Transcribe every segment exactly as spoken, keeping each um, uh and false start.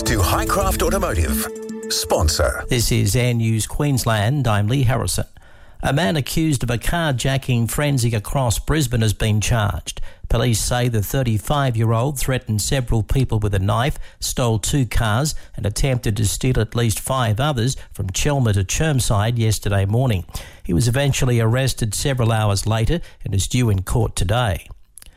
to Highcraft Automotive, sponsor. This is Air News Queensland. I'm Lee Harrison. A man accused of a carjacking frenzy across Brisbane has been charged. Police say the thirty-five-year-old threatened several people with a knife, stole two cars and attempted to steal at least five others from Chelmer to Chermside yesterday morning. He was eventually arrested several hours later and is due in court today.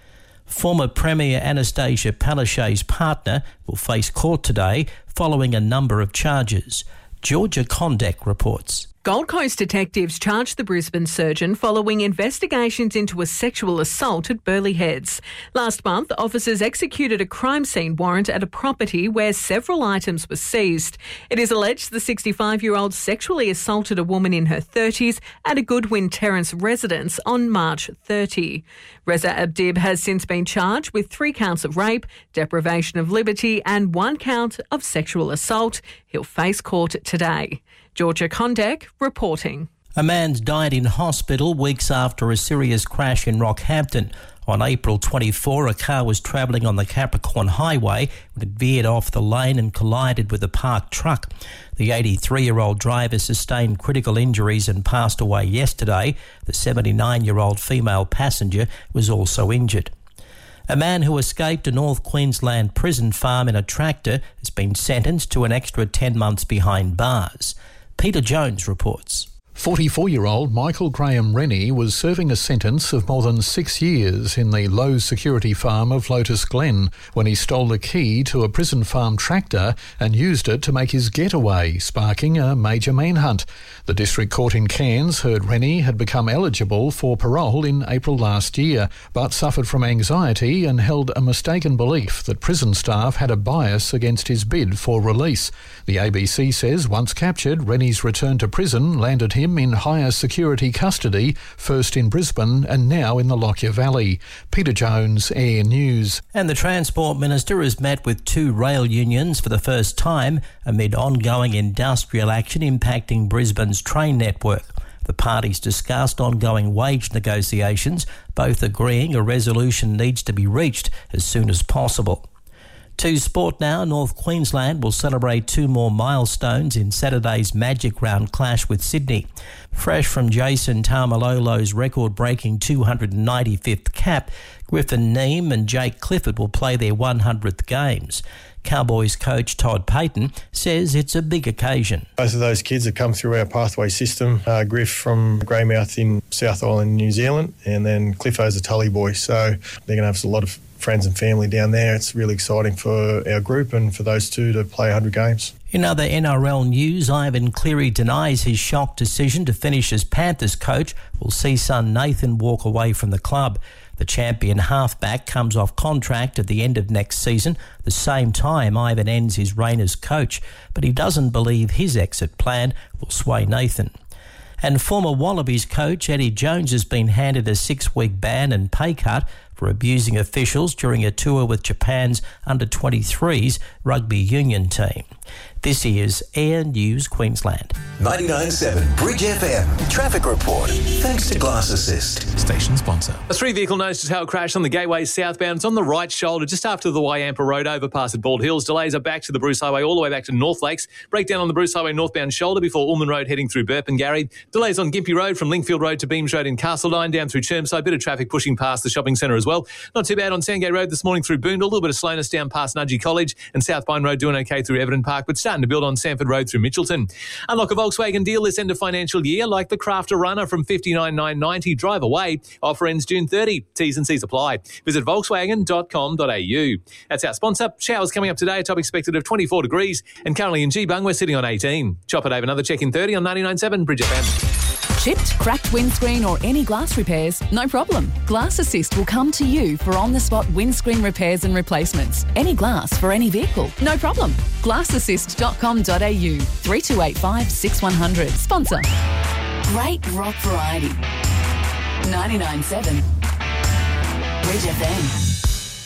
Former Premier Anastasia Palaszczuk's partner will face court today following a number of charges. Georgia Kondek reports. Gold Coast detectives charged the Brisbane surgeon following investigations into a sexual assault at Burleigh Heads. Last month, officers executed a crime scene warrant at a property where several items were seized. It is alleged the sixty-five-year-old sexually assaulted a woman in her thirties at a Goodwin Terrace residence on March thirtieth. Reza Abdib has since been charged with three counts of rape, deprivation of liberty and one count of sexual assault. He'll face court today. Georgia Kondek reporting. A man's died in hospital weeks after a serious crash in Rockhampton. On April twenty-fourth, a car was travelling on the Capricorn Highway when it veered off the lane and collided with a parked truck. The eighty-three-year-old driver sustained critical injuries and passed away yesterday. The seventy-nine-year-old female passenger was also injured. A man who escaped a North Queensland prison farm in a tractor has been sentenced to an extra ten months behind bars. Peter Jones reports. forty-four-year-old Michael Graham Rennie was serving a sentence of more than six years in the low-security farm of Lotus Glen when he stole the key to a prison farm tractor and used it to make his getaway, sparking a major manhunt. The District Court in Cairns heard Rennie had become eligible for parole in April last year, but suffered from anxiety and held a mistaken belief that prison staff had a bias against his bid for release. The A B C says once captured, Rennie's return to prison landed him in higher security custody, first in Brisbane and now in the Lockyer Valley. Peter Jones, Air News. And the Transport Minister has met with two rail unions for the first time amid ongoing industrial action impacting Brisbane's train network. The parties discussed ongoing wage negotiations, both agreeing a resolution needs to be reached as soon as possible. To sport now, North Queensland will celebrate two more milestones in Saturday's Magic Round clash with Sydney. Fresh from Jason Taumalolo's record-breaking two hundred ninety-fifth cap, Griffin Neame and Jake Clifford will play their one hundredth games. Cowboys coach Todd Payton says it's a big occasion. Both of those kids have come through our pathway system. Uh, Griff from Greymouth in South Island, New Zealand, and then Cliffo's a Tully boy. So they're going to have a lot of friends and family down there. It's really exciting for our group and for those two to play one hundred games. In other N R L news, Ivan Cleary denies his shock decision to finish as Panthers coach will see son Nathan walk away from the club. The champion halfback comes off contract at the end of next season, the same time Ivan ends his reign as coach, but he doesn't believe his exit plan will sway Nathan. And former Wallabies coach Eddie Jones has been handed a six-week ban and pay cut for abusing officials during a tour with Japan's under twenty-threes rugby union team. This is Air News Queensland. ninety-nine point seven Bridge F M Traffic Report. Thanks to Glass Assist. Station sponsor. A three-vehicle nose-to-tail crash on the Gateway southbound. It's on the right shoulder, just after the Wyampa Road overpass at Bald Hills. Delays are back to the Bruce Highway, all the way back to North Lakes. Breakdown on the Bruce Highway northbound shoulder before Ulman Road heading through Burpengary. Delays on Gympie Road from Linkfield Road to Beams Road in Castledine, down through Chermside. Bit of traffic pushing past the shopping centre as well. Not too bad on Sandgate Road this morning through Boondall. A little bit of slowness down past Nudgee College, and South Pine Road doing okay through Everton Park, but starting to build on Sanford Road through Mitchelton. Unlock a Volkswagen deal this end of financial year, like the Crafter Runner from fifty-nine thousand nine hundred ninety dollars. Drive away. Offer ends June thirtieth. T's and C's apply. Visit volkswagen dot com dot a u. That's our sponsor. Showers coming up today. Top expected of twenty-four degrees. And currently in Geebung, we're sitting on eighteen. Chop it over another check in thirty on ninety-nine point seven Bridge F M. Chipped, cracked windscreen or any glass repairs? No problem. Glass Assist will come to you for on-the-spot windscreen repairs and replacements. Any glass for any vehicle? No problem. glass assist dot com dot a u. three two eight five, six one zero zero. Sponsor. Great rock variety. ninety-nine point seven Bridge F M.